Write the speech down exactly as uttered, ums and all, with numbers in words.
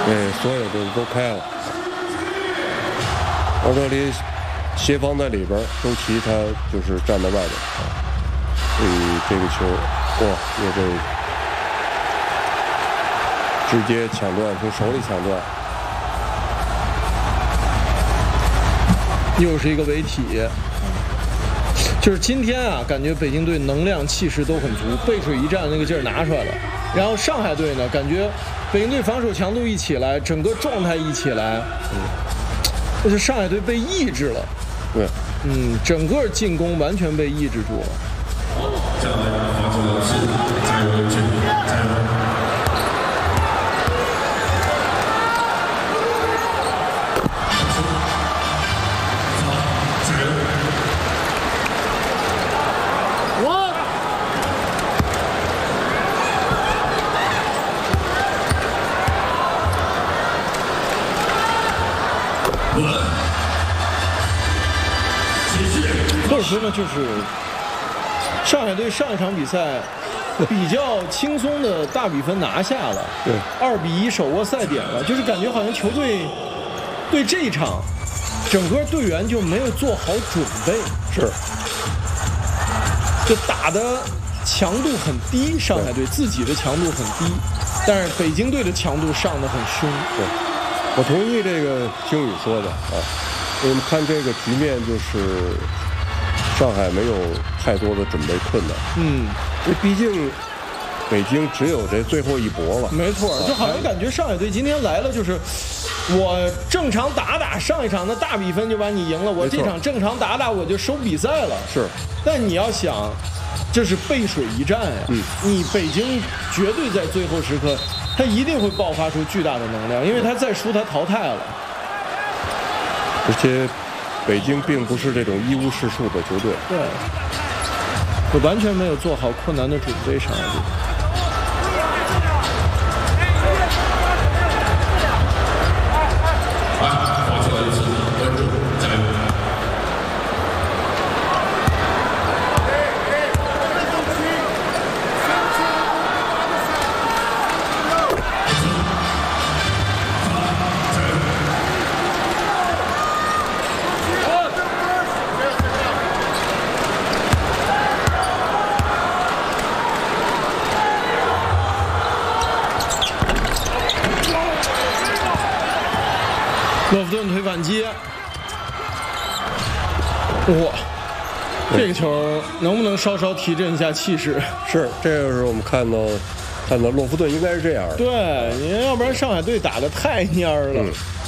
对，所有的都开了。奥德里协防在里边，周琦他就是站在外边。所以这个球，哇，也被直接抢断，从手里抢断。 又是一个违体。就是今天啊，感觉北京队能量气势都很足，背水一战那个劲儿拿出来了。然后上海队呢，感觉北京队防守强度一起来，整个状态一起来，嗯，而且上海队被抑制了。 对， 嗯，整个进攻完全被抑制住了。 下来罚球的是翟文俊，翟文。 或者说呢，就是上海队上一场比赛比较轻松的大比分拿下了， 对， 二比一手握赛点了，就是感觉好像球队对这一场整个队员就没有做好准备， 是， 就打的强度很低，上海队自己的强度很低，但是北京队的强度上得很凶。 对，我同意这个星宇说的啊。我们看这个局面，就是上海没有太多的准备困难。 嗯， 因为毕竟北京只有这最后一搏了。 没错，就好像感觉上海队今天来了，就是我正常打打上一场的大比分就把你赢了，我这场正常打打我就收比赛了。 是， 但你要想，这是背水一战呀。 嗯， 你北京绝对在最后时刻，他一定会爆发出巨大的能量，因为他再输他淘汰了。 而且北京并不是这种一无是处的球队， 对，我完全没有做好困难的准备，上海队。 罚球的是关注加油。 洛夫顿腿反击，哇！这个球能不能稍稍提振一下气势？ 是，这就是我们看到看到洛夫顿应该是这样的。 对，你要不然上海队打得太蔫儿了。嗯